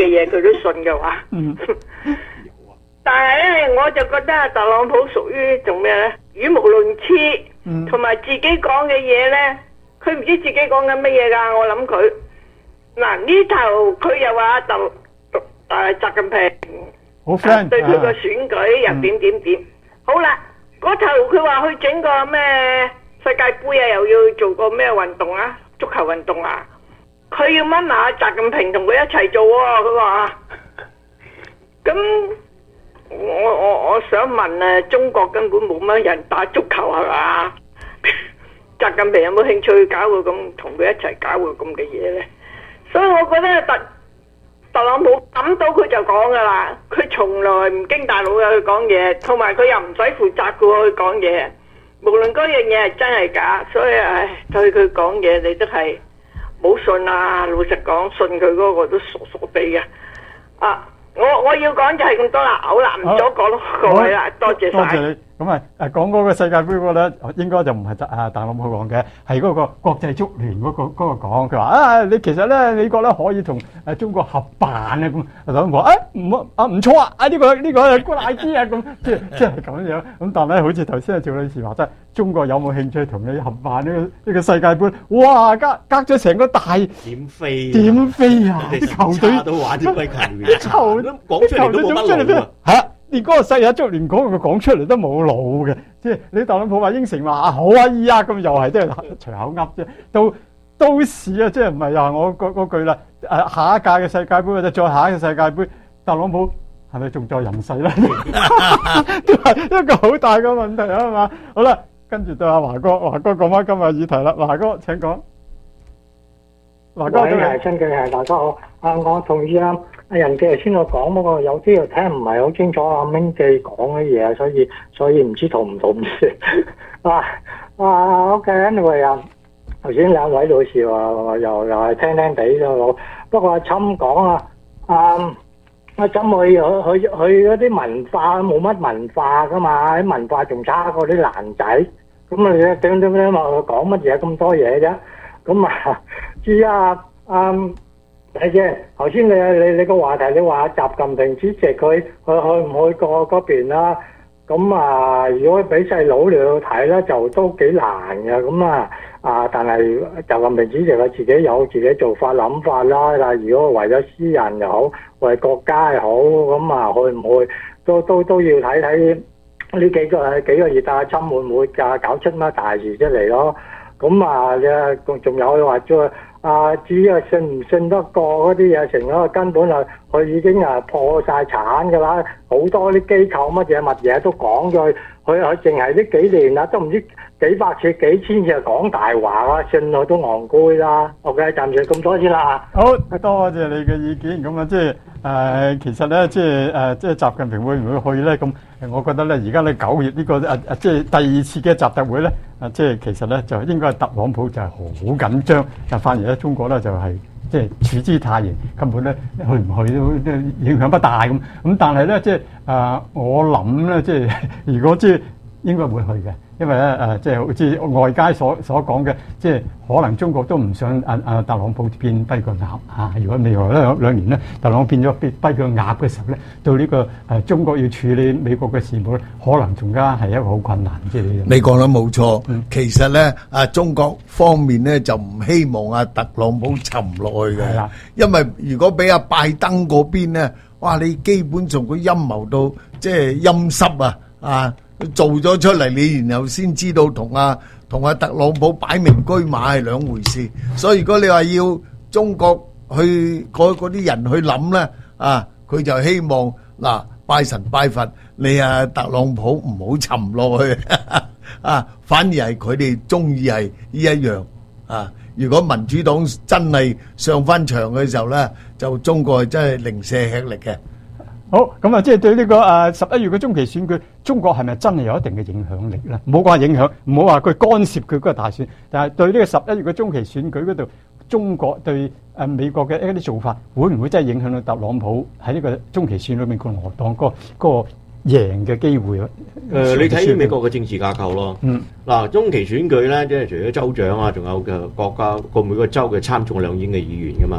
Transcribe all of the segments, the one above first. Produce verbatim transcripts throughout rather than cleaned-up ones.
嘢佢都信嘅話。 嗯。 但係咧，我就覺得特朗普屬於做咩咧？語無倫次，同埋、嗯、自己講嘅嘢咧，佢唔知自己講緊乜嘢㗎。我諗佢嗱呢頭佢又話特誒習近平好 friend 對佢個選舉、啊、又點點點。好啦，嗰頭佢話去整個咩世界盃啊，又要做個咩運動啊，足球運動啊，佢要掹埋習近平同佢一齊做喎、啊。佢話咁。我我我想問啊，中國根本冇乜人打足球係嘛？習近平有冇興趣搞個咁同佢一齊搞個咁嘅嘢咧？所以我覺得特特朗普諗到佢就講噶啦，佢從來唔經大腦嘅去講嘢，同埋佢又唔使負責嘅去講嘢。無論嗰樣嘢係真係假，所以唉，對佢講嘢你都係冇信啊！老實講，信佢嗰個都傻傻地嘅啊！我我要講就係咁多啦，好啦，唔阻講咯，各位啦，多謝晒。 多謝你。咁啊誒講嗰個世界盃嗰個咧，應該就唔係特啊特朗普講嘅，係嗰個國際足聯嗰個嗰個講。佢話啊，你其實咧美國咧可以同誒中國合辦啊咁。特朗普話誒唔啊唔錯啊，啊呢個呢個 good idea 啊咁，即係即係咁樣。咁但係咧，好似頭先阿趙女士話齋，中國有冇興趣同你合辦呢個呢個世界盃？哇，隔隔咗成個大點飛點飛啊！啲球隊都玩啲鬼球員， 啲球都講出嚟都冇乜腦啊！ 嚇！連嗰個世界足聯講佢講出嚟都冇腦嘅，即係你特朗普話應承話啊好啊依啊咁又係即係隨口噏啫。到到時啊，即係唔係話我嗰嗰句啦？誒下一屆嘅世界盃或者再下一個世界盃，特朗普係咪仲在人世咧？都係一個好大嘅問題啊嘛。好啦，跟住到阿華哥，華哥講翻今日議題啦。華哥請講。華哥， 喂，係新嘅係大家好。啊，我同意啊。阿人記頭先我講嗰個有啲又聽唔係好清楚阿明記講嘅嘢，所以所以唔知同唔同先。啊啊 OK，anyway 啊，頭先兩位女士話又又係聽聽地咗，不過阿侵講啊，啊阿侵佢佢佢嗰啲文化冇乜文化噶嘛，啲文化仲差過啲爛仔，咁啊你點點點話佢講乜嘢咁多嘢啫？咁啊知啊啊〜睇先，頭先你你你個話題，你話習近平主席佢去去唔去過嗰邊啦？咁啊，如果俾細佬你去睇咧，就都幾難嘅。咁啊啊，但係習近平主席佢自己有自己做法諗法啦。但係如果為咗私人又好，為國家又好，咁啊去唔去都都都要睇睇呢幾個幾個月啊，侵會唔會搞搞出乜大事出嚟咯？咁啊，仲仲有話再。啊！至於係信唔信得過嗰啲嘢，成個根本係佢已經啊破晒產㗎啦，好多啲機構乜嘢乜嘢都講咗，佢佢淨係呢幾年啦，都唔知幾百次幾千次講大話啦，信佢都戇居啦。OK，暫時咁多先啦。 好多謝你嘅意見。咁啊，即係誒，其實咧，即係誒，即係習近平會唔會去咧？咁我覺得咧，而家咧九月呢個誒誒，即係第二次嘅習特會咧，啊，即係其實咧就應該係特朗普就係好緊張，但反而咧中國咧就係即係處之泰然，根本咧去唔去都影響不大咁。咁但係咧，即係誒，我諗咧，即係如果即係應該會去嘅。因為咧誒，即係好似外界所所講嘅，即係可能中國都唔想啊啊特朗普變跛腳鴨啊！如果未來咧兩年咧，特朗普變咗跛跛腳鴨嘅時候咧，到呢個誒中國要處理美國嘅事務咧，可能仲加係一個好困難嘅。 你講得冇錯，嗯、其實咧啊，中國方面咧就唔希望啊特朗普沉落去嘅， 的因為如果俾阿拜登嗰邊咧，哇！你基本上個陰謀到即係陰濕啊啊！做咗出嚟，你然後先知道同阿同阿特朗普擺明車馬係兩回事。所以如果你話要中國去嗰嗰啲人去諗咧，啊，佢就希望嗱拜神拜佛，你啊特朗普唔好沉落去啊，反而係佢哋中意係呢一樣啊。如果民主黨真係上翻場嘅時候咧，就中國係真係零舍吃力嘅。 好，咁啊，即係對呢個誒十一月嘅中期選舉，中國係咪真係有一定嘅影響力咧？唔好話影響，唔好話佢干涉佢嗰個大選，但係對呢個十一月嘅中期選舉嗰度，中國對誒美國嘅一啲做法，會唔會真係影響到特朗普喺呢個中期選裏面共和黨嗰個嗰個贏嘅機會啊？ 誒，你睇美國嘅政治架構咯。嗯。嗱，中期選舉咧，即係除咗州長啊，仲有嘅國家個每個州嘅參眾兩院嘅議員噶嘛。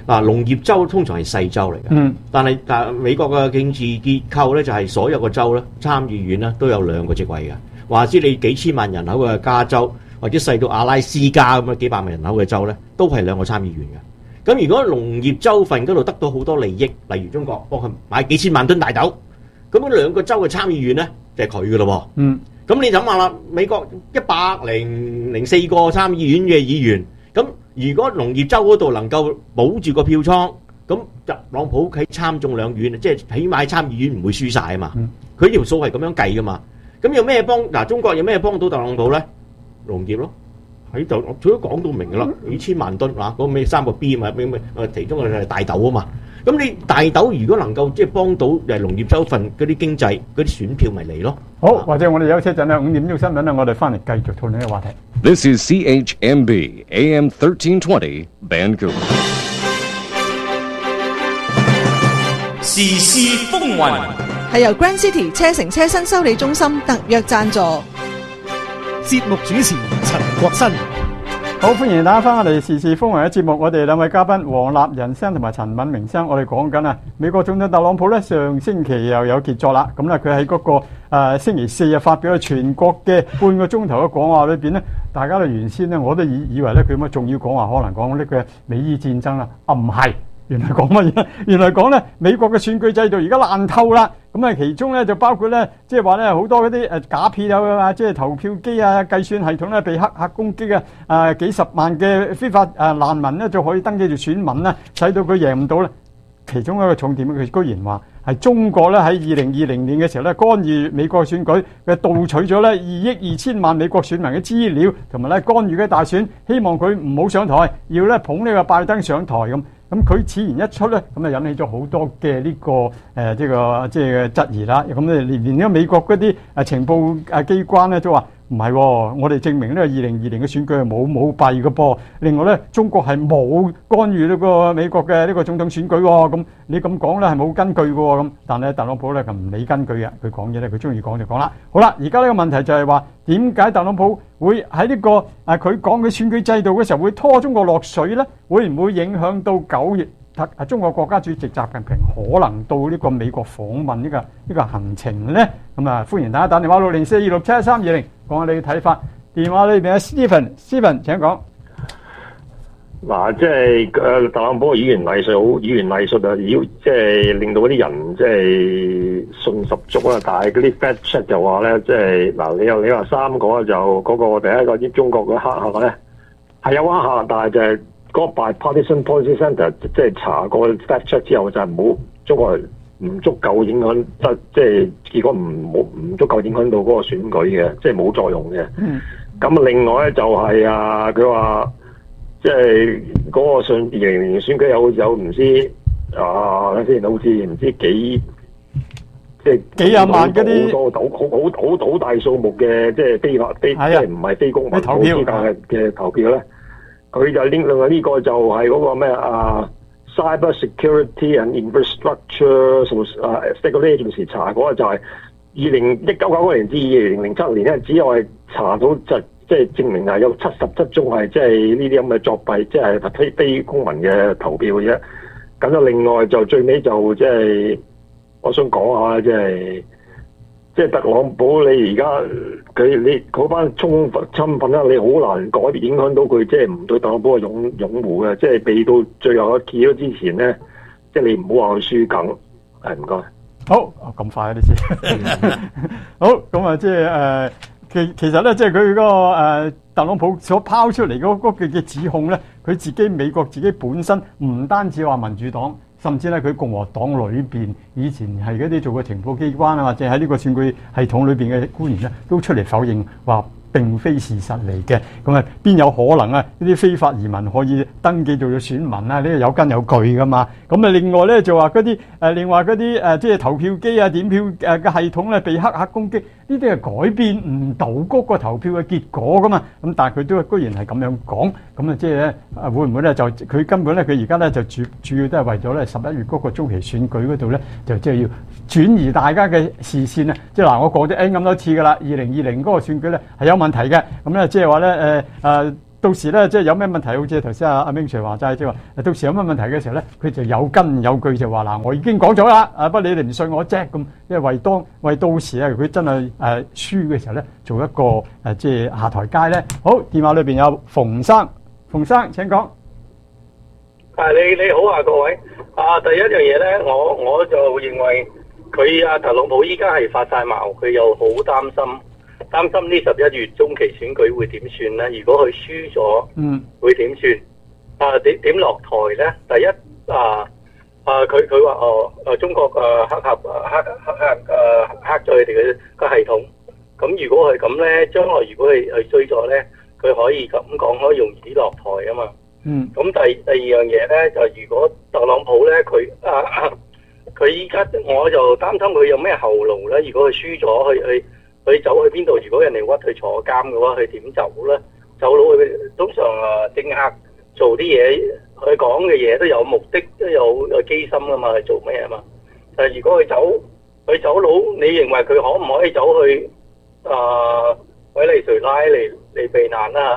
嗱，農業州通常係細州嚟嘅， 嗯， 但係但係美國嘅政治結構咧就係所有個州咧參議院咧都有兩個席位嘅。話知你幾千萬人口嘅加州，或者細到阿拉斯加咁樣幾百萬人口嘅州咧，都係兩個參議員嘅。咁如果農業州份嗰度得到好多利益，例如中國幫佢買幾千萬噸大豆，咁嗰兩個州嘅參議員咧就係佢嘅咯喎。 嗯， 咁你諗下啦，美國一百零零四個參議院嘅議員，咁如果農業州嗰度能夠保住個票倉，咁特朗普喺參眾兩院，即係起碼參議院唔會輸晒啊嘛。佢條數係咁樣計噶嘛。咁有咩幫嗱？中國有咩幫到特朗普咧？農業咯，喺度佢都講到明噶啦，幾千萬噸嗱，嗰咩三個 B 嘛，咩咩誒其中嘅大豆啊嘛。咁你大豆如果能夠即係幫到誒農業州份嗰啲經濟嗰啲選票，咪嚟咯。 好，或者我哋休息一陣啦，五點鐘新聞啦，我哋翻嚟繼續討論呢個話題。 This is C H M B A M thirteen twenty Vancouver。 時事風雲係由 Grand City 車城車身修理中心特約贊助。 節目主持陳國新。 好，歡迎大家翻我哋時事風雲嘅節目。我哋兩位嘉賓黃立仁生同埋陳敏明生，我哋講緊啊，美國總統特朗普咧上星期又有傑作啦。咁咧佢喺嗰個誒、呃、星期四日發表咗全國嘅半個鐘頭嘅講話裏邊咧，大家都原先咧我都以以為咧佢乜重要講話可能講呢個美伊戰爭啦，啊唔係。原來講乜嘢？原來講咧美國嘅選舉制度而家爛透啦。咁啊，其中咧就包括咧，即係話咧好多嗰啲誒假票啊，即係投票機啊、計算系統咧被黑客攻擊啊，誒幾十萬嘅非法誒難民咧就可以登記住選民啦，使到佢贏唔到咧。其中一個重點，佢居然話係中國咧喺二零二零年嘅時候咧干預美國選舉，佢盜取咗咧二億二千萬美國選民嘅資料，同埋咧干預嘅大選，希望佢唔好上台，要咧捧呢個拜登上台咁。咁佢此言一出咧，咁啊引起咗好多嘅呢、這個誒呢個即係質疑啦。咁咧連連呢美國嗰啲誒情報誒機關咧都話唔係，我哋證明呢個二零二零嘅選舉係冇舞弊嘅噃。另外咧，中國係冇干預呢個美國嘅呢個總統選舉喎。咁你咁講咧係冇根據嘅喎。咁但係咧特朗普咧就唔理根據嘅，佢講嘢咧佢中意講就講啦。好啦，而家呢個問題就係話點解特朗普會喺呢、這個誒佢講嘅選舉制度嘅時候會拖中國落水咧？會唔會影響到九月特中國國家主席習近平可能到呢個美國訪問呢、這個呢、這個行程咧？咁啊，歡迎大家打電話六零四二六七一三二零講下你嘅睇法。電話裏邊啊 Stephen，Stephen 請講。 嗱，即係誒特朗普嘅語言藝術好，語言藝術啊，要即係令到啲人即係信十足啦。但係嗰啲 fact check 就話咧，即係嗱，你又你話三個就嗰、那個第一個啲中國嘅黑客咧係有黑客，但係就係嗰個 Bipartisan Policy Center 即係查過 fact check 之後就係冇中國唔足夠影響得，即係結果唔冇唔足夠影響到嗰個選舉嘅，即係冇作用嘅。咁、嗯、另外咧就係、是、啊，佢話。即係嗰個上二零年選舉有有唔知啊，先好似唔知幾即係幾廿萬嗰啲好多好好好好大數目嘅即係非法非、啊、即係唔係非公民投票嘅嘅投票咧，佢就另另外呢個就係嗰個咩啊 Cyber Security and Infrastructure 啊 Security Agency 查嗰個就係二零一九九九年至二零零七年咧，只有係查到就。即係證明係有七十七宗係即係呢啲咁嘅作弊，即係非非公民嘅投票嘅啫。咁就另外就最尾就即係我想講下，即係即係特朗普你而家佢你嗰班充分侵犯啦，你好難改變影響到佢，即係唔對特朗普嘅擁擁護嘅，即係未到最後一揭咗之前咧，即係你唔好話佢輸梗。係唔該。 好，咁快啊啲事。好，咁啊即係誒。其其實咧，即係佢嗰個誒特朗普所拋出嚟嗰嗰句嘅指控咧，佢自己美國自己本身唔單止話民主黨，甚至咧佢共和黨裏邊以前係嗰啲做過情報機關啊，或者喺呢個選舉系統裏邊嘅官員咧，都出嚟否認話並非事實嚟嘅。咁啊，邊有可能啊？呢啲非法移民可以登記做咗選民啊？呢個有根有據噶嘛。咁啊，另外咧就話嗰啲誒，另外嗰啲誒，即係投票機啊、點票誒嘅系統咧被黑客攻擊。呢啲係改變唔到嗰個投票嘅結果噶嘛，咁但係佢都居然係咁樣講，咁啊即係咧會唔會咧就佢根本咧佢而家咧就主主要都係為咗咧十一月嗰個中期選舉嗰度咧就即係要轉移大家嘅視線啊！即係嗱，我講咗 N 咁多次噶啦，二零二零嗰個選舉咧係有問題嘅，咁咧即係話咧誒誒到時咧，即係有咩問題，好似頭先阿阿 Ming Sir 話齋，即係話到時有乜問題嘅時候咧，佢就有根有據就話嗱，我已經講咗啦，啊不過你哋唔信我啫咁，因為為當為到時啊，佢真係誒、呃、輸嘅時候咧，做一個誒、呃、即係下台階咧。好，電話裏邊有馮生，馮生請講。 啊，你你好啊，各位。啊，第一樣嘢咧，我我就認為佢阿特朗普依家係發晒矛，佢又好擔心，擔心呢十一月中期選舉會點算咧？如果佢輸咗， 嗯， 會點算？啊，點點落台咧？第一啊啊，佢佢話哦，誒中國誒黑客黑黑黑誒黑咗佢哋嘅個系統。咁如果係咁咧，將來如果係係衰咗咧，佢可以咁講，可以容易啲落台啊嘛。 嗯， 咁第第二樣嘢咧，就如果特朗普咧，佢啊，佢依家我就擔心佢有咩後路咧。如果佢輸咗，佢佢佢走去邊度？如果人哋屈佢坐監嘅話，佢點走咧？走佬佢通常啊，政客做啲嘢，佢講嘅嘢都有目的，都有有機心噶嘛，係做咩啊嘛？但係如果佢走佢走佬，你認為佢可唔可以走去啊委內瑞拉嚟嚟避難啊？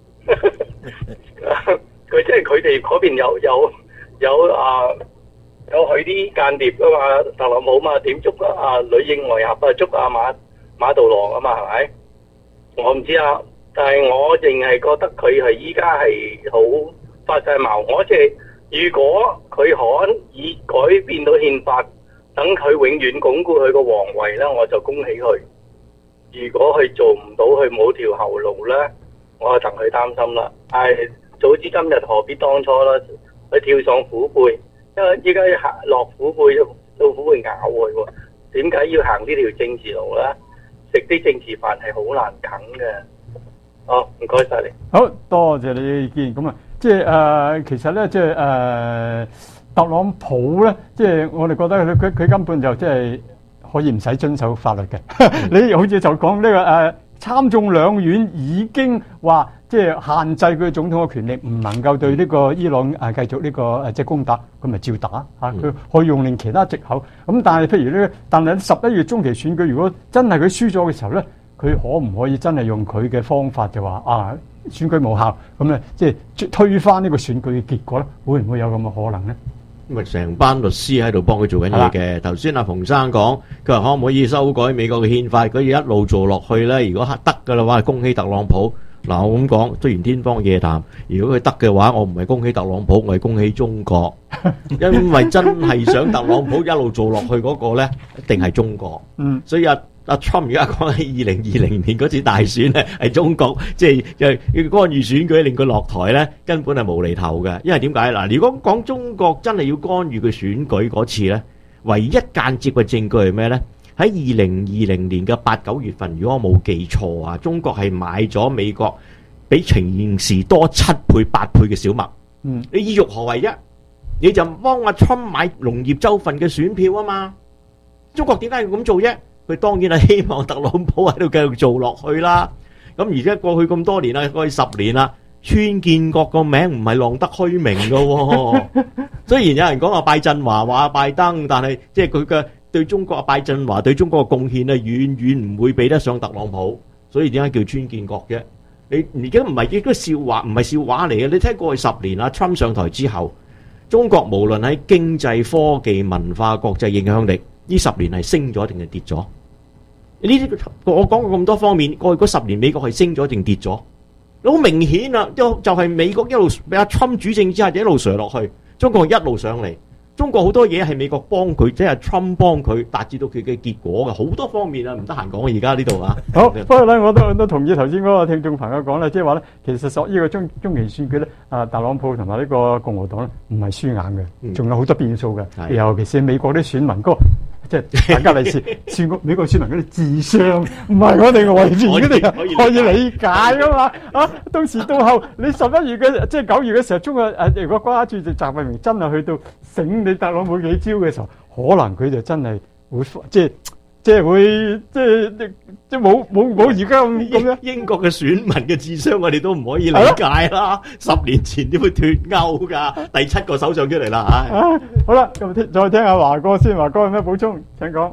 佢即係佢哋嗰邊有有有啊有佢啲間諜噶嘛，特朗普嘛，點捉啊女應外合啊，捉啊馬馬杜羅啊嘛，係咪？我唔知啊，但係我淨係覺得佢係依家係好發晒矛。我即係如果佢可以改變到憲法，等佢永遠鞏固佢個皇位咧，我就恭喜佢。如果佢做唔到，佢冇條後路咧，我就戥佢擔心啦。唉，早知今日何必當初啦？佢跳上虎背，因為依家行落虎背到虎背咬佢喎。點解要行呢條政治路咧？食啲政治飯係好難啃嘅。好，唔該晒你。 好多謝你嘅意見。咁啊，即係誒、呃，其實咧，即係誒、呃，特朗普咧，即係我哋覺得佢佢佢根本就即係可以唔使遵守法律嘅。你好似就講呢、這個誒、呃、參眾兩院已經話。即係限制佢總統嘅權力，唔能夠對呢個伊朗誒繼續呢個誒即係攻打，佢咪照打嚇。佢可以用令其他藉口。咁但係譬如呢，但係十一月中期選舉，如果真係佢輸咗嘅時候咧，佢可唔可以真係用佢嘅方法就話啊選舉無效咁咧，即係推翻呢個選舉嘅結果咧？會唔會有咁嘅可能咧？ 咁啊，成班律師喺度幫佢做緊嘢嘅。頭先阿馮生講，佢話可唔可以修改美國嘅憲法？佢要一路做落去咧，如果得㗎啦話，恭喜特朗普。嗱，我咁講，雖然天方夜譚，如果佢得嘅話，我唔係恭喜特朗普，我係恭喜中國，因為真係想特朗普一路做落去嗰個咧，一定係中國。嗯，所以阿阿 Trump 而家講起二零二零年嗰次大選咧，係中國即係要干預選舉令佢落台咧，根本係無厘頭嘅。因為點解嗱？如果講中國真係要干預佢選舉嗰次咧，唯一間接嘅證據係咩咧？喺二零二零年嘅八九月份，如果我冇記錯啊，中國係買咗美國比情時多七倍八倍嘅小麥。嗯，你意欲何為啫？你就幫阿 Trump 買農業州份嘅選票啊嘛。中國點解要咁做啫？佢當然係希望特朗普喺度繼續做落去啦。咁而家過去咁多年啦，過去十年啦，川建國個名唔係浪得虛名㗎喎。雖然有人講話拜振華話拜登，但係即係佢嘅。對中國啊，拜振華對中國嘅貢獻咧，遠遠唔會比得上特朗普，所以點解叫川建國啫？你而家唔係亦都笑話，唔係笑話嚟嘅。你睇過去十年啊，Trump 上台之後，中國無論喺經濟、科技、文化、國際影響力，呢十年係升咗定係跌咗？呢啲我講過咁多方面，過去嗰十年美國係升咗定跌咗？好明顯啊，就就係美國一路俾阿 Trump 主政之下，就一路上落去，中國一路上嚟。中國好多嘢係美國幫佢，即係 Trump 幫佢達至到佢嘅結果嘅，好多方面啊，唔得閒講而家呢度啊。 好，不過咧，我都都同意頭先嗰個聽眾朋友講啦，即係話咧，其實所呢個中中期選舉咧，啊特朗普同埋呢個共和黨咧，唔係輸硬嘅，仲有好多變數嘅，尤其是美國啲選民嗰個。即係大家嚟試選個美國選民嗰啲智商，唔係我哋外邊嗰啲可以理解噶嘛？啊，到時到後你十一月嘅即係九月嘅時候，中國誒如果國家主席習近平真係去到醒你特朗普幾招嘅時候，可能佢就真係會即係即係會即係即係冇冇冇而家咁咁樣。 英國嘅選民嘅智商我哋都唔可以理解啦。十年前點會脫歐㗎？第七個首相出嚟啦，唉！ 啊，好啦，咁再聽下華哥先，華哥有咩補充？請講。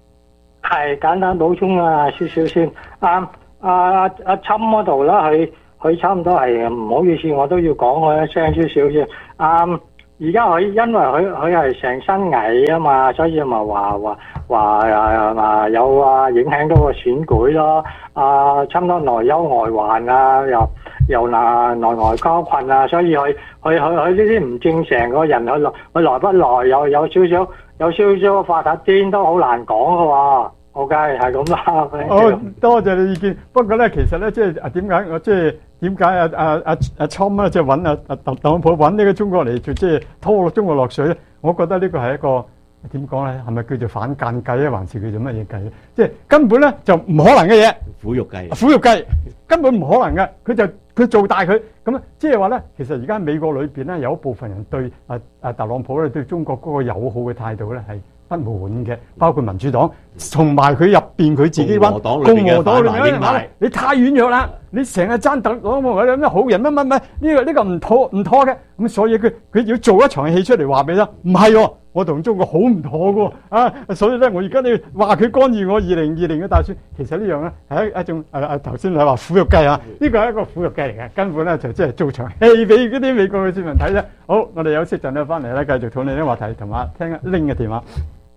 係簡單補充啊，少少先。啊啊啊！侵嗰度啦，佢佢差唔多係唔好意思，我都要講佢一聲少少先。啱，而家佢因為佢佢係成身矮啊嘛，所以咪話話話啊有啊影響到個選舉咯。啊，差唔多內憂外患啊，又又嗱內外交困啊，所以佢佢佢佢呢啲唔正常個人，佢來佢來不來有有少少有少少發達癲都好難講嘅喎。OK，係咁啦。 好，多謝你意見。不過咧，其實咧，即係啊點解我即係點解啊啊啊啊 Trump 咧，即係揾啊啊特朗普揾呢個中國嚟做，即係拖落中國落水咧？我覺得呢個係一個點講咧？係咪叫做反間計咧，還是叫做乜嘢計咧？即係根本咧就唔可能嘅嘢。 苦肉計。 苦肉計根本唔可能嘅，佢就佢做大佢咁，即係話咧，其實而家美國裏邊咧有一部分人對啊啊特朗普咧對中國嗰個友好嘅態度咧係不滿嘅，包括民主黨，同埋佢入邊佢自己揾共和黨裏面嘅，你太軟弱啦！你成日爭特朗普有咩好人乜乜乜，呢個呢個唔妥唔妥嘅，咁所以佢佢要做一場戲出嚟話俾你聽，唔係喎，我同中國好唔妥嘅啊！所以咧，我而家你話佢干預我二零二零嘅大選，其實呢樣咧係一一種誒誒頭先你話苦肉計啊，呢個係一個苦肉計嚟嘅，根本咧就即係做場戲俾嗰啲美國嘅市民睇啫。好，我哋休息陣咧翻嚟咧，繼續討論啲話題，同埋聽下拎嘅電話。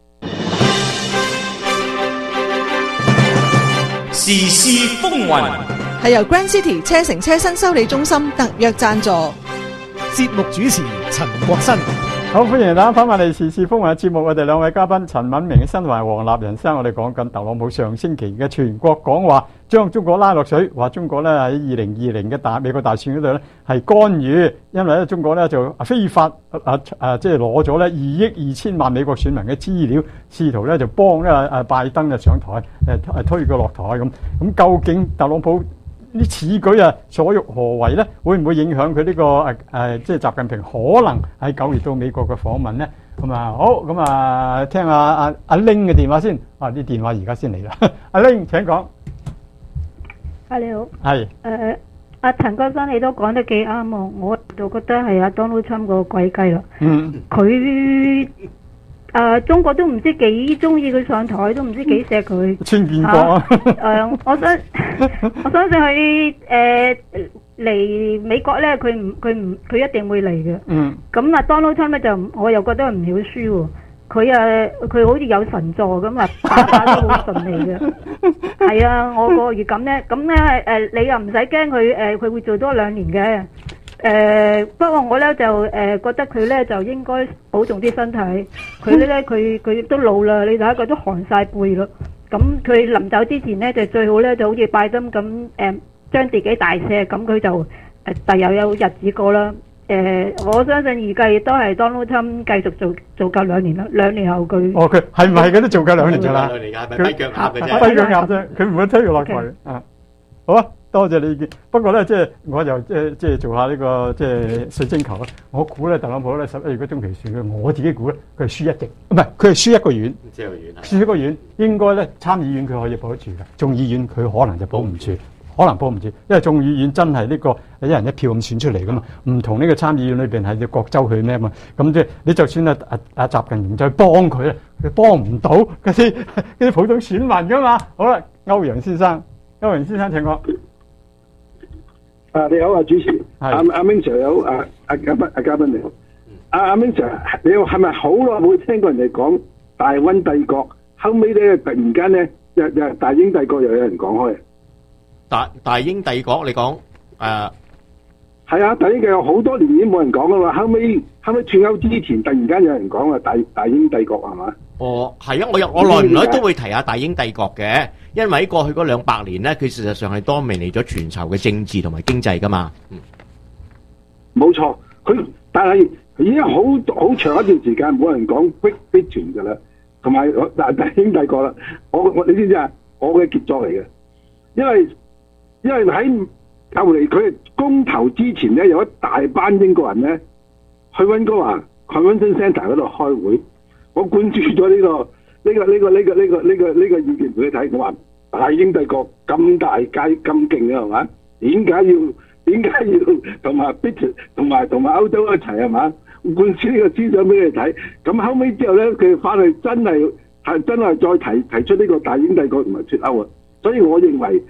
時事風雲係由 Grand City 車城車新修理中心特約贊助， 節目主持陳國新。 好，歡迎大家翻返嚟時事風雲嘅節目，我哋兩位嘉賓陳敏明、新華黃立人生，我哋講緊特朗普上星期嘅全國講話，將中國拉落水，話中國咧喺二零二零嘅大美國大選嗰度咧係干預，因為咧中國咧就非法啊啊即係攞咗咧二億二千萬美國選民嘅資料，試圖咧就幫咧啊拜登就上台誒推佢落台咁。咁究竟特朗普呢此舉啊所欲何為咧？會唔會影響佢呢、這個誒誒、啊、即係習近平可能喺九月到美國嘅訪問咧？咁啊好，咁啊聽下阿阿 Ling 嘅電話先。啊啲電話而家先嚟啦。阿 Ling 請講。 啊你好。 係。 誒阿陳國生你都講得幾啱喎，我就覺得係阿 Donald Trump 個鬼雞啦。嗯。佢。誒、呃，中國都唔知幾中意佢上台，都唔知幾錫佢。 川建國啊！ 誒、呃，我相我相信佢誒嚟美國咧，佢唔佢唔佢一定會嚟嘅。嗯。咁啊，Donald Trump 咧就我又覺得唔曉輸喎。佢啊，佢好似有神助咁啊，打打都好順利嘅。係啊，我個預感咧，咁咧誒，你又唔使驚佢誒，佢、呃、會做多兩年嘅。誒、呃，不過我咧就誒、呃、覺得佢咧就應該保重啲身體。佢咧佢佢都老啦，你睇下佢都寒晒背咯。咁佢臨走之前咧就最好咧就好似拜登咁誒，將、呃、自己大赦，咁佢就誒第又有日子過啦。誒、呃，我相信預計都係 Donald Trump 繼續做做夠兩年啦。兩年後佢哦，佢係唔係佢都做夠兩年㗎啦？ 兩年㗎，咪跛腳鴨嘅啫， 跛腳鴨啫，佢唔會推佢落台啊。好啊。多謝你意見，不過咧，即係我就即係即係做下呢個即係水晶球啦。我估咧，特朗普咧十一月嗰中期選嘅，我自己估咧，佢係輸一席，唔係佢係輸一個院， 輸一個院， 輸一個院應該咧參議院佢可以保得住嘅，眾議院佢可能就保唔住，可能保唔住，因為眾議院真係呢個一人一票咁選出嚟噶嘛，唔同呢個參議院裏邊係要各州去咩嘛，咁即係你就算啊啊啊習近平再幫佢咧，佢幫唔到嗰啲嗰啲普通選民噶嘛。好啦，歐陽先生，歐陽先生請講。 啊，你好啊，主持，阿阿 Ming Sir 有啊阿嘉賓阿嘉賓你好，阿阿 Ming Sir，你係咪好耐冇聽過人哋講大溫帝國？後尾咧突然間咧，又又大英帝國又有人講開。 大大英帝國，你講誒係啊，大英帝國好多年已經冇人講噶嘛，後尾後尾脫歐之前，突然間有人講啊，大大英帝國係嘛？ 哦，係啊，我有我耐唔耐都會提下大英帝國嘅。因為喺過去嗰兩百年咧，佢事實上係多明嚟咗全球嘅政治同埋經濟噶嘛。嗯， 冇錯，佢但係已經好好長一段時間冇人講 Great Britain 噶啦，同埋大大英帝國啦。我我你知唔知啊？我嘅傑作嚟嘅，因為因為喺後嚟佢公投之前咧，有一大班英國人咧去溫哥華 Convention Centre 嗰度開會，我灌輸咗呢個。呢、這個呢、這個呢、這個呢、這個呢、這個呢、這個意見俾佢睇，我話大英帝國咁大屆咁勁嘅係嘛？點解要點解要同埋 Britain 同埋同埋歐洲一齊係嘛？灌輸呢個思想俾佢睇。咁後尾之後咧，佢翻去真係係真係再提提出呢個大英帝國同埋脫歐啊！所以我認為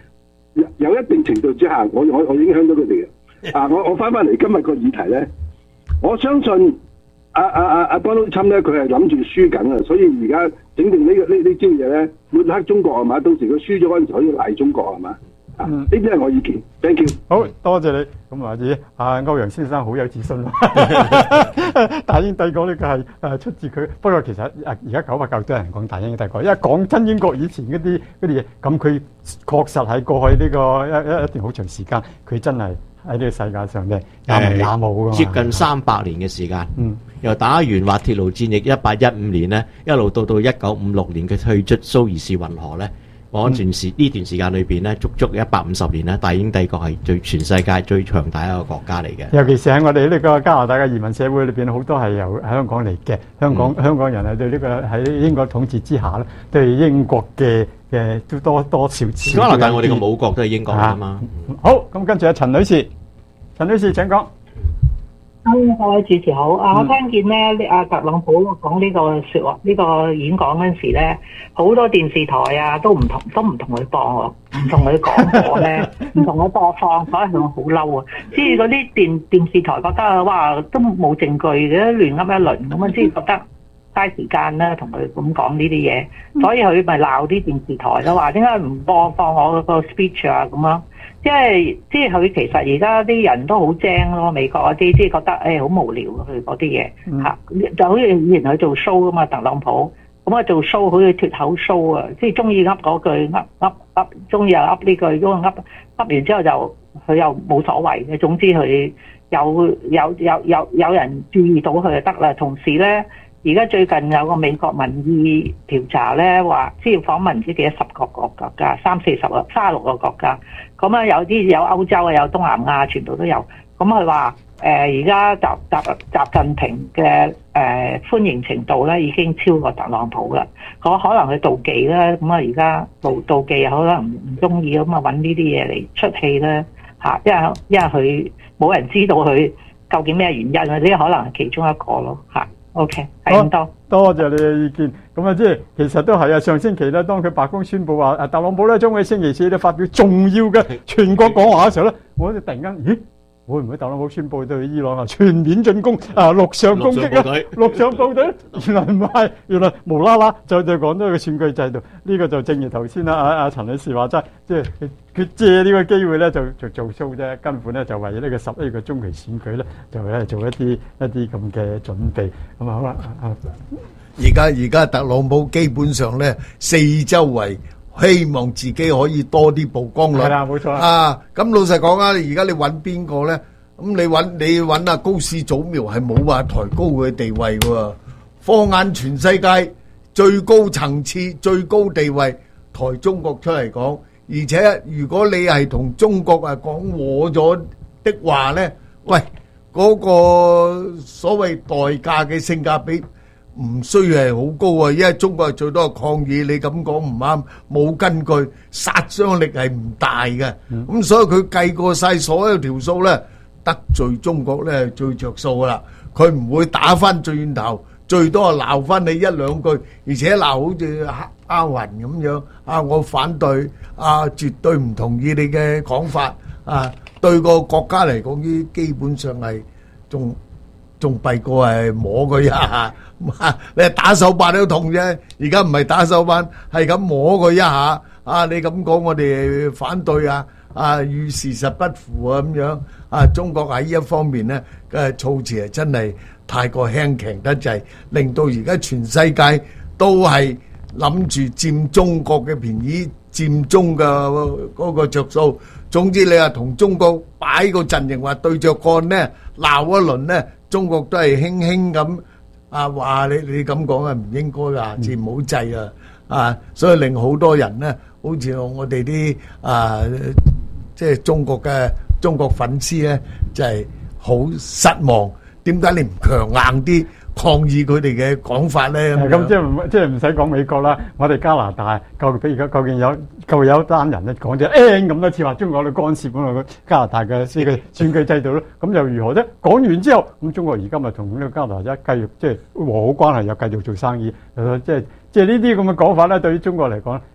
有有一定程度之下，我我我影響到佢哋嘅。啊，我我翻翻嚟今日個議題咧，我相信阿阿阿阿 Donald Trump 咧，佢係諗住輸緊啊，所以而家整定呢個呢呢招嘢咧，抹黑中國係嘛？到時佢輸咗嗰陣時可以賴中國係嘛？啊，呢啲係我意見。Thank you。 好多謝你。咁或者阿歐陽先生好有自信咯。大英帝國呢個係誒出自佢，不過其實而家九百九都有人講大英帝國，因為講真英國以前嗰啲嗰啲嘢，咁佢確實係過去呢個一一一段好長時間，佢真係喺呢個世界上咧有名有武噶， 接近三百年嘅時間。 嗯， 由打完滑鐵盧戰役一八一五年咧，一路到到一九五六年佢退出蘇伊士運河咧。嗰段時呢段時間裏邊咧，足足一百五十年咧，大英帝國係最全世界最強大一個國家嚟嘅。 尤其是喺我哋呢個加拿大嘅移民社會裏邊，好多係由香港嚟嘅。香港、嗯、香港人係對呢個喺英國統治之下咧，對英國嘅嘅都多多少少。 加拿大我哋嘅母國都係英國㗎嘛。 好，咁跟住阿陳女士，陳女士請講。 各位主持好，啊，我聽見咧，阿特朗普講呢個説話，呢、這個演講嗰陣時咧，好多電視台啊都唔同，都唔同佢播喎，唔同佢講過咧，唔同佢播放，所以佢好嬲啊！即係嗰啲電電視台覺得哇，都冇證據嘅，亂噏一輪咁樣，先覺得嘥時間啦，同佢咁講呢啲嘢，所以佢咪鬧啲電視台咯，話點解唔播放我個 speech 啊咁樣。即係即係佢其實而家啲人都好精咯，美國嗰啲即係覺得誒好、欸、無聊佢嗰啲嘢嚇，就好似以前佢做 show 噶嘛，特朗普咁啊做 show 好似脫口 show 啊，即係中意噏嗰句噏噏噏，中意又噏呢句，咁噏噏完之後就佢又冇所謂嘅，總之佢有有有有有人注意到佢就得啦。同時咧，而家最近有個美國民意調查咧，話即係訪問唔知幾多十個國家，三四十個、三十六個國家。咁啊，有啲有歐洲啊，有東南亞，全部都有。咁佢話誒，而家習習習近平嘅誒、呃、歡迎程度咧，已經超過特朗普啦。咁可能佢妒忌啦，咁啊而家妒妒忌，可能唔唔中意咁啊揾呢啲嘢嚟出氣啦嚇。因為因為佢冇人知道佢究竟咩原因啊，呢可能係其中一個咯嚇。OK， 係咁多。 多謝你嘅意見。咁啊，即係其實都係啊。上星期咧，當佢白宮宣布話，誒特朗普咧將會星期四咧發表重要嘅全國講話嘅時候咧，我哋突然間，咦？會唔會特朗普宣布對伊朗啊全面進攻啊陸上攻擊啊陸上部隊？原來唔係，原來無啦啦就就講到個選舉制度。呢、這個就正如頭先啦，阿阿陳女士話齋，即係佢借呢個機會咧就就做 show 啫，根本咧就為呢個十一個中期選舉咧就咧做一啲一啲咁嘅準備。咁啊好啦， 而家而家特朗普基本上咧四周圍希望自己可以多啲曝光率。 係啦，冇錯啊！咁老實講啊，而家你揾邊個咧？咁你揾你揾阿高市早苗係冇話抬高佢嘅地位喎。放眼全世界最高層次、最高地位，抬中國出嚟講，而且如果你係同中國啊講和咗的話咧，喂，嗰個所謂代價嘅性價比唔需要係好高啊，因為中國係最多係抗議，你咁講唔啱，冇根據，殺傷力係唔大嘅。咁所以佢計過曬所有條數咧，得罪中國咧係最着數噶啦。佢唔會打翻轉頭，最多係鬧翻你一兩句，而且鬧好似阿雲咁樣啊！我反對啊，絕對唔同意你嘅講法啊！對個國家嚟講，呢基本上係仲仲弊過係摸佢一下。你打手板都痛啫，而家唔係打手板，係咁摸佢一下。啊，你咁講我哋反對啊，啊與事實不符啊咁樣。啊，中國喺呢一方面咧嘅措辭係真係太過輕強得滯，令到而家全世界都係諗住佔中國嘅便宜，佔中嘅嗰個着數。總之你話同中國擺個陣營話對着幹咧，鬧一輪咧，中國都係輕輕咁。啊！話你你咁講啊，唔應該噶，自唔好制啊！啊，所以令好多人咧，好似我哋啲啊，即係中國嘅中國粉絲咧，就係好失望。點解你唔強硬啲抗議佢哋嘅講法咧？ 咁即係唔即係唔使講美國啦，我哋加拿大究竟而家究竟有究竟有一單人咧講咗 N 咁多次話中國去干涉咁啊加拿大嘅呢個選舉制度咯，咁又如何啫？講完之後，咁中國而家咪同呢個加拿大繼續即係和好關係，又繼續做生意，即係即係呢啲咁嘅講法咧，對於中國嚟講，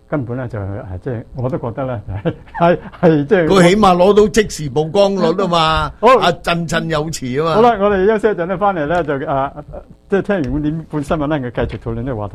根本咧就係即係我都覺得咧係係即係佢起碼攞到即時曝光率啊嘛， 好啊振振有詞啊嘛。 好啦，我哋休息一陣咧，翻嚟咧就啊即係聽完五點半新聞咧，繼續討論呢個話題。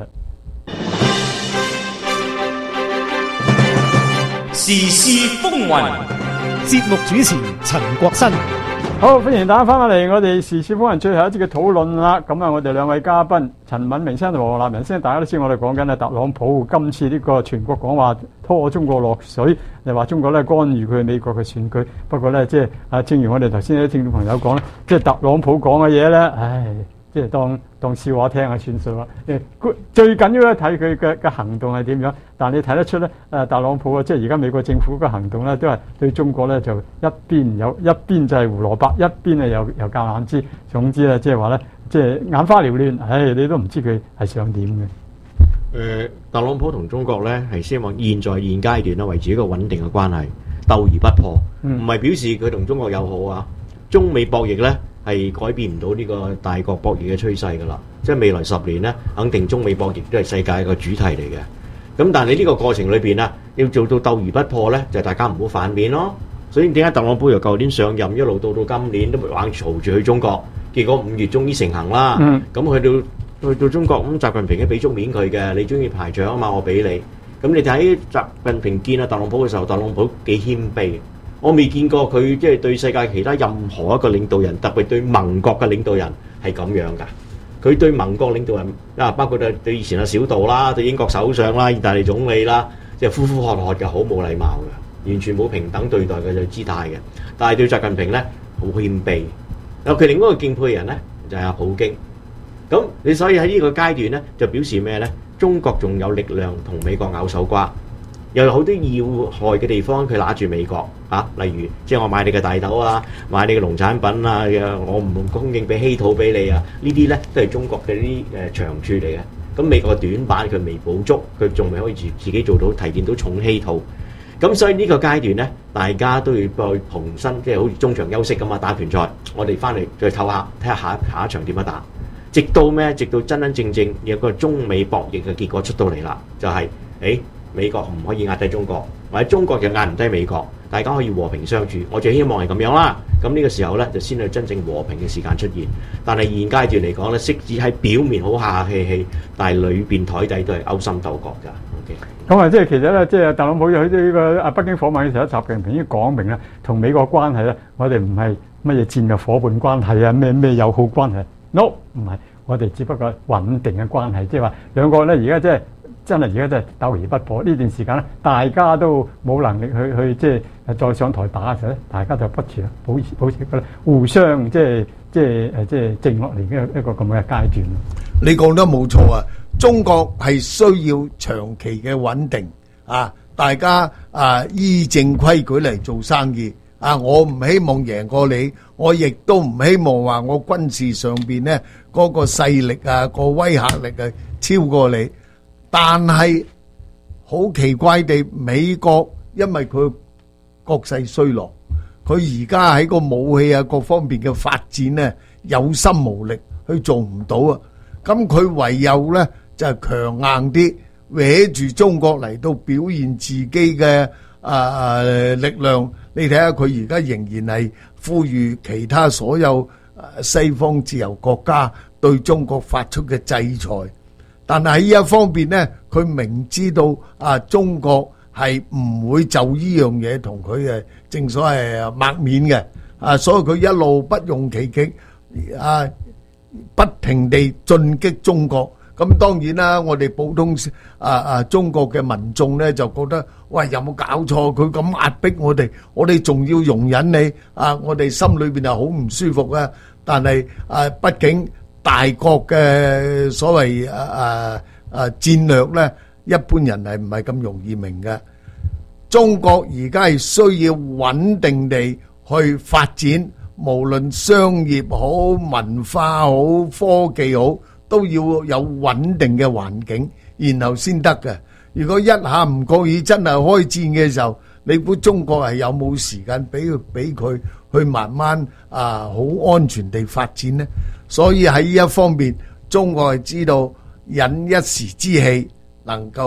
時事風雲， 節目主持陳國新。 好，歡迎大家翻返嚟我哋時事風雲最後一節嘅討論啦。咁啊，我哋兩位嘉賓陳敏明先生同黃立仁先生，大家都知我哋講緊咧特朗普今次呢個全國講話拖中國落水，又話中國咧干預佢美國嘅選舉。不過咧，即係啊，正如我哋頭先啲聽眾朋友講咧，即係特朗普講嘅嘢咧，唉。即係當當笑話聽下算數啦。誒，最緊要咧睇佢嘅嘅行動係點樣。但係你睇得出咧，誒特朗普啊，即係而家美國政府嘅行動咧，都係對中國咧就一邊有一邊就係胡蘿蔔，一邊啊又又橄欖枝。總之咧，即係話咧，即係眼花繚亂，唉，你都唔知佢係想點嘅。誒、 呃，特朗普同中國咧係希望現在現階段咧維持一個穩定嘅關係，鬥而不破，唔係、嗯、表示佢同中國友好啊。中美博弈咧係改變唔到呢個大國博弈嘅趨勢㗎啦，即係未來十年咧，肯定中美博弈都係世界一個主題嚟嘅。咁但係你呢個過程裏邊啊，要做到鬥而不破咧，就係、大家唔好反面咯。所以點解特朗普由舊年上任一路到到今年都硬嘈住去中國，結果五月終於成行啦。咁、嗯、去到去到中國咁，習近平都俾足面佢嘅，你中意排長啊嘛，我俾你。咁你睇習近平見啊特朗普嘅時候，特朗普幾謙卑。我未見過佢即係對世界其他任何一個領導人，特別對盟國嘅領導人係咁樣㗎。佢對盟國領導人啊，包括對對以前阿小杜啦、對英國首相啦、意大利總理啦，即係呼呼喝喝嘅，好冇禮貌嘅，完全冇平等對待嘅姿態嘅。但係對習近平咧，好謙卑。有佢另外一個敬佩嘅人咧，就係阿普京。咁你所以喺呢個階段咧，就表示咩咧？中國仲有力量同美國咬手瓜。又有好多要害嘅地方，佢揦住美國啊，例如即係我買你嘅大豆啊，買你嘅農產品啊，我唔供應俾稀土俾你啊，呢啲咧都係中國嘅啲誒長處嚟嘅。咁美國嘅短板佢未補足，佢仲未可以自自己做到提煉到重稀土。咁所以呢個階段咧，大家都要去重新，即係好似中場休息咁啊，打拳賽，我哋翻嚟再唞下，睇下下下一場點樣打，直到咩？直到真真正正有個中美博弈嘅結果出到嚟啦，就係、是、誒。美國唔可以壓低中國，或者中國就壓唔低美國，大家可以和平相處。我最希望係咁樣啦。咁呢個時候咧，就先係真正和平嘅時間出現。但係現階段嚟講咧，即使喺表面好客客氣氣，但係裏邊台底都係勾心鬥角㗎。OK。咁啊，即係其實咧，即係特朗普去呢個啊北京訪問嘅時候，習近平已經講明啦，同美國關係咧，我哋唔係乜嘢戰略夥伴關係啊，咩咩友好關係 ，no 唔係，我哋只不過穩定嘅關係，即係話兩個咧而家即係。真係而家真係鬥而不破呢段時間咧，大家都冇能力去去即係再上台打嘅時候咧，大家就不斷保持保持個互相即係即係誒即係靜落嚟嘅一個咁嘅階段。 你講得冇錯啊！中國係需要長期嘅穩定啊！大家啊依正規矩嚟做生意啊！我唔希望贏過你，我亦都唔希望話我軍事上邊咧嗰個勢力啊、個威嚇力啊超過你。但係好奇怪地，美國因為佢國勢衰落，佢而家喺個武器啊各方面嘅發展咧有心無力，去做唔到啊！咁佢唯有咧就係強硬啲，搲住中國嚟到表現自己嘅啊力量。你睇下佢而家仍然係呼籲其他所有西方自由國家對中國發出嘅制裁。但係喺呢一方面咧，佢明知道啊，中國係唔會就呢樣嘢同佢誒，正所謂抹面嘅啊，所以佢一路不用其極啊，不停地進擊中國。咁當然啦，我哋普通啊啊中國嘅民眾咧就覺得，喂，有冇搞錯？佢咁壓迫我哋，我哋仲要容忍你啊？我哋心裏邊係好唔舒服啊！但係啊，畢竟大國嘅所謂啊啊啊戰略咧，一般人係唔係咁容易明嘅。中國而家係需要穩定地去發展，無論商業好、文化好、科技好，都要有穩定嘅環境，然後先得嘅。如果一下唔覺意真係開戰嘅時候，你估中國係有冇時間俾佢俾佢去慢慢啊好安全地發展呢？所以喺呢一方面，中國係知道忍一時之氣，能夠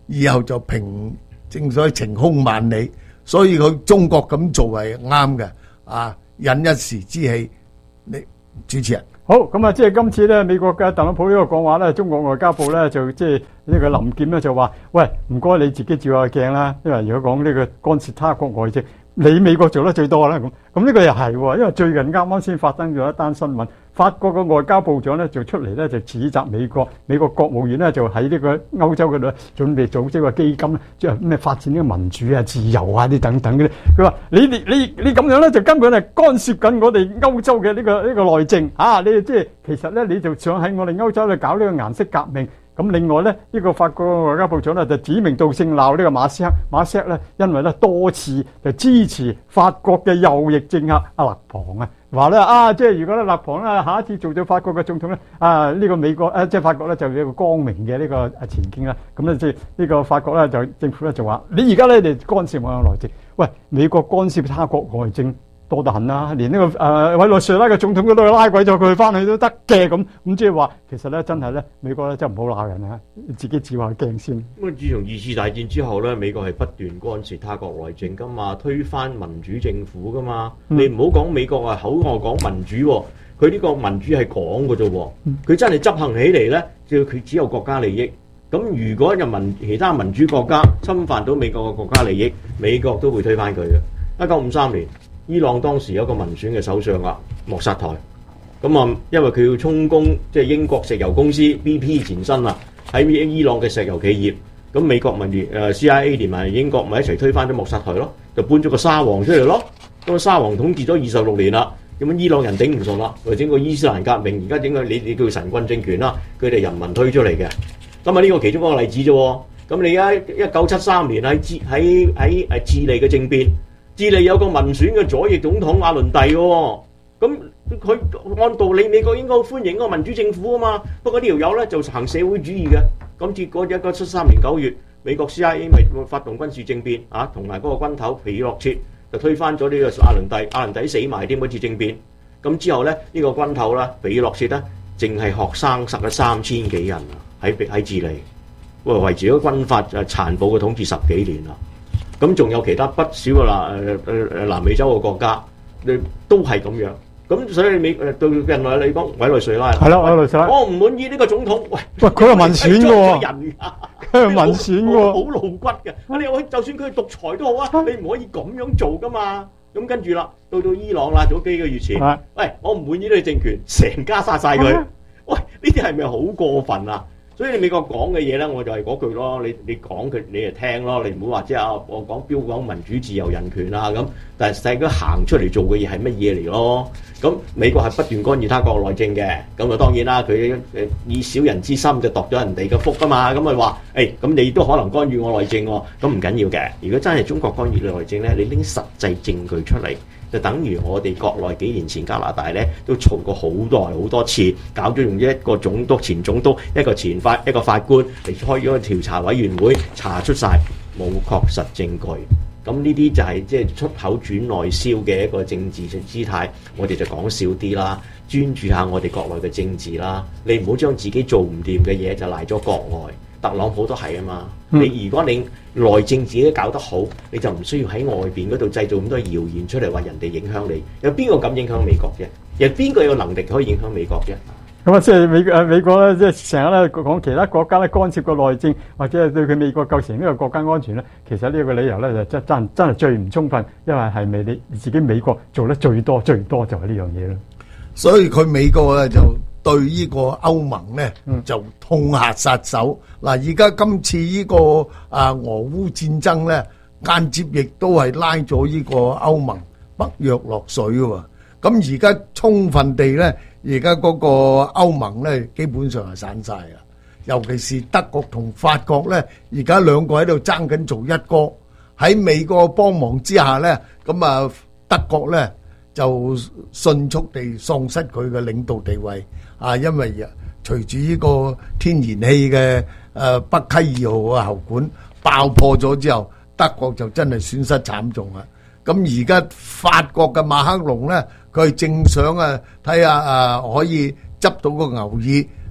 以後就平，正所謂晴空萬里。所以佢中國咁做係啱嘅，啊，忍一時之氣。你主持人好咁啊，即係今次咧，美國嘅特朗普呢個講話咧，中國外交部咧就即係呢個林劍咧就話：喂，唔該你自己照下鏡啦，因為如果講呢個干涉他國外政，你美國做得最多啦。咁咁呢個又係喎，因為最近啱啱先發生咗一單新聞。法國嘅外交部長咧就出嚟咧就指責美國，美國國務院咧就喺呢個歐洲嗰度準備組織個基金咧，即係咩發展呢個民主啊、自由啊啲等等嘅。佢話：你你你你咁樣咧就根本係干涉緊我哋歐洲嘅呢個呢個內政啊！你即係其實咧你就想喺我哋歐洲度搞呢個顏色革命。咁另外咧，呢、這個法國外交部長咧就指名道姓鬧呢個馬斯克，馬斯克咧因為咧多次就支持法國嘅右翼政客阿勒龐啊，話咧啊，即係如果咧勒龐咧下一次做咗法國嘅總統咧，啊呢、這個美國誒、啊、即係法國咧就有一個光明嘅呢個啊前景啦。咁咧即係呢個法國咧就政府咧就話：你而家咧你干涉我嘅內政，喂，美國干涉他國外政多得很啦，連呢、這個誒、呃、委內瑞拉嘅總統都都拉鬼咗佢翻去都得嘅，咁咁即係話其實咧真係咧美國咧真係唔好鬧人啊，自己照下鏡先。 咁啊，自從二次大戰之後咧，美國係不斷干涉他國內政噶嘛，推翻民主政府噶嘛。嗯、你唔好講美國啊，口外講民主、哦，佢呢個民主係講嘅啫，佢、嗯、真係執行起嚟咧，就佢只有國家利益。咁如果人民其他民主國家侵犯到美國嘅國家利益，美國都會推翻佢嘅。一九五三年。伊朗當時有一個民選嘅首相啊，莫薩台，咁啊，因為佢要充公，即係英國石油公司 B P 前身啊，喺伊朗嘅石油企業，咁美國民誒 C I A 連埋英國咪一齊推翻咗莫薩台咯，就搬咗個沙皇出嚟咯，咁啊沙皇統治咗二十六年啦，咁伊朗人頂唔順啦，為整個伊斯蘭革命，而家整個你你叫神棍政權啦，佢哋人民推出嚟嘅，咁啊呢個其中一個例子啫，咁你而家一九七三年喺智喺喺誒智利嘅政變。智利有個民選嘅左翼總統阿倫蒂喎、哦，咁佢按道理美國應該好歡迎個民主政府啊嘛，不過呢條友咧就行社會主義嘅，咁結果一九七三年九月，美國 C I A 咪發動軍事政變啊，同埋嗰個軍頭皮爾諾切就推翻咗呢個阿倫蒂，阿倫蒂死埋添嗰次政變，咁之後咧呢、呢個軍頭啦，皮爾諾切咧淨係學生殺咗三千幾人啊，喺喺智利，喂維持咗軍閥誒殘暴嘅統治十幾年啦。咁仲有其他不少嘅南誒誒南美洲嘅國家，你都係咁樣。咁所以美誒對近來你講委內瑞拉係咯，委內瑞拉，我唔滿意呢個總統。喂喂，佢係民選嘅喎，佢係民選嘅喎， 好露骨嘅。你話就算佢係獨裁都好啊，你唔可以咁樣做噶嘛。咁跟住啦，到到伊朗啦，早幾個月前，喂，我唔滿意呢個政權，成家殺晒佢。喂，呢啲係咪好過分啊？所以你美國講嘅嘢咧，我就係嗰句咯。你你講佢，你就聽咯。你唔好話即係啊，我講標講民主、自由、人權啊咁。但係實際佢行出嚟做嘅嘢係乜嘢嚟咯？咁美國係不斷干預他國內政嘅。咁啊當然啦，佢誒以小人之心就度咗人哋嘅福㗎嘛。咁咪話誒，咁你都可能干預我內政喎。咁唔緊要嘅。如果真係中國干預你內政咧，你拎實際證據出嚟。就等於我哋國內幾年前加拿大咧都嘈過好多好多次，搞咗用一個總督、前總督、一個前法、一個法官嚟開咗個調查委員會，查出晒冇確實證據。咁呢啲就係即係出口轉內銷嘅一個政治嘅姿態，我哋就講少啲啦，專注下我哋國內嘅政治啦。你唔好將自己做唔掂嘅嘢就賴咗國外。特朗普都係啊嘛，嗯、你如果你內政自己搞得好，你就唔需要喺外邊嗰度製造咁多謠言出嚟話人哋影響你。有邊個敢影響美國啫？有邊個有能力可以影響美國啫？ 咁啊，即係美誒美國咧，即係成日咧講其他國家咧干涉個內政，或者係對佢美國構成呢個國家安全咧，其實呢個理由咧就真真真係最唔充分，因為係咪你自己美國做得最多最多就係呢樣嘢咯。 所以佢美國咧就對呢個歐盟咧就痛下殺手。嗱，而家今次呢個啊俄烏戰爭咧，間接亦都係拉咗呢個歐盟北約落水喎。咁而家充分地咧，而家嗰個歐盟咧基本上係散晒啦。尤其是德國同法國咧，而家兩個喺度爭緊做一哥。喺美國幫忙之下咧，咁啊德國咧就迅速地喪失佢嘅領導地位啊，因為隨住呢個天然氣嘅誒北溪二號嘅喉管爆破咗之後，德國就真係損失慘重啦。咁而家法國嘅馬克龍咧，佢係正想啊睇下啊可以執到個牛耳，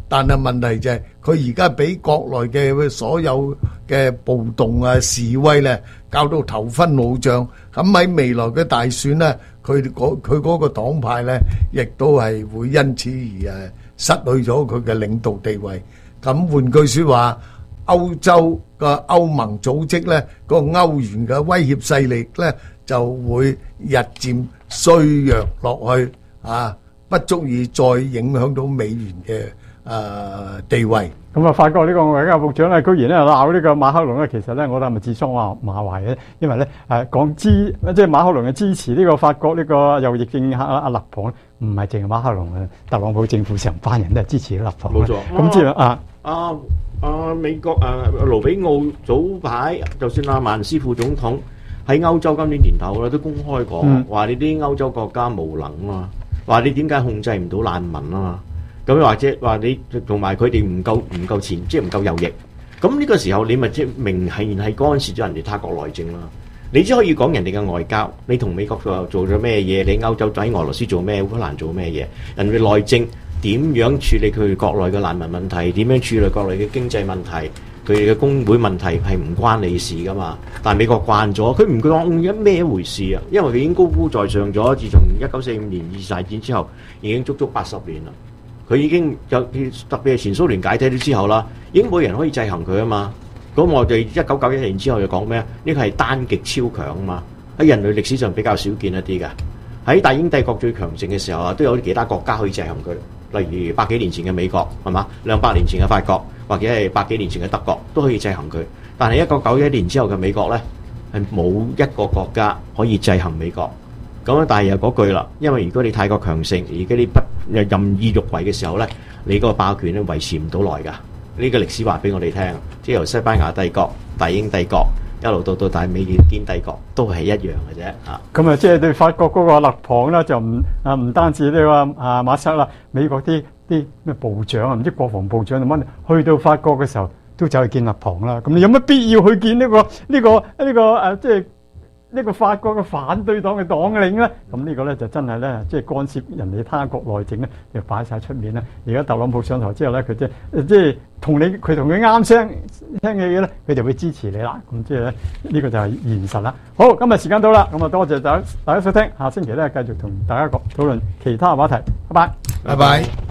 但係問題就係佢而家俾國內嘅所有嘅暴動啊示威咧，搞到頭昏腦脹。咁喺未來嘅大選咧，佢嗰佢嗰個黨派咧，亦都係會因此而誒失去咗佢嘅領導地位。咁換句説話，歐洲嘅歐盟組織咧，個歐元嘅威脅勢力咧，就會日漸衰弱落去啊，不足以再影響到美元嘅誒地位。 咁啊，法國呢個外交部長咧，居然咧鬧呢個馬克龍咧，其實咧，我覺得係咪自相話馬壞嘅？因為咧誒講支，即係馬克龍嘅支持呢個法國呢個右翼政客阿勒龐，唔係淨係馬克龍嘅，特朗普政府成班人都係支持勒龐。 冇錯。 咁即係啊啊啊美國啊盧比奧早排，就算阿曼斯副總統喺歐洲今年年頭咧都公開講話，你啲歐洲國家無能啊嘛，話你點解控制唔到難民啊嘛？咁或者話你同埋佢哋唔夠唔夠前，即係唔夠右翼。咁呢個時候你咪即係明顯係干涉咗人哋他國內政啦。你只可以講人哋嘅外交，你同美國做做咗咩嘢？你歐洲喺俄羅斯做咩？烏克蘭做咩嘢？人哋內政點樣處理佢哋國內嘅難民問題？點樣處理國內嘅經濟問題？佢哋嘅工會問題係唔關你事噶嘛？但係美國慣咗，佢唔講一咩一回事啊！因為佢已經高高在上咗，自從一九四五年二次大戰之後，已經足足八十年啦。佢已經有特別係前蘇聯解體咗之後啦，已經冇人可以制衡佢啊嘛。咁我哋一九九一年之後就講咩啊？呢個係單極超強啊嘛，喺人類歷史上比較少見一啲嘅。喺大英帝國最強盛嘅時候啊，都有其他國家可以制衡佢，例如百幾年前嘅美國係嘛，兩百年前嘅法國，或者係百幾年前嘅德國都可以制衡佢。但係一九九一年之後嘅美國咧，係冇一個國家可以制衡美國。咁但係又嗰句啦，因為如果你太過強盛，而家你不任意欲為嘅時候咧，你嗰個霸權咧維持唔到耐㗎。呢個歷史話俾我哋聽，即係由西班牙帝國、大英帝國一路到到大美利堅帝國，都係一樣嘅啫嚇。 咁啊，即係對法國嗰個勒龐啦，就唔啊唔單止呢個啊馬塞啦，美國啲啲咩部長啊，唔知國防部長定乜，去到法國嘅時候都走去見勒龐啦。咁你有乜必要去見呢個呢個呢個誒即係？呢個法國嘅反對黨嘅黨領咧，咁呢個咧就真係咧，即係干涉人哋他國內政咧，就擺晒出面啦。而家特朗普上台之後咧，佢即係即係同你佢同佢啱聲聽嘅嘢咧，佢就會支持你啦。咁即係咧，呢個就係現實啦。好，今日時間到啦，咁啊多謝大家大家收聽，下星期咧繼續同大家講討論其他話題。拜拜， 拜拜。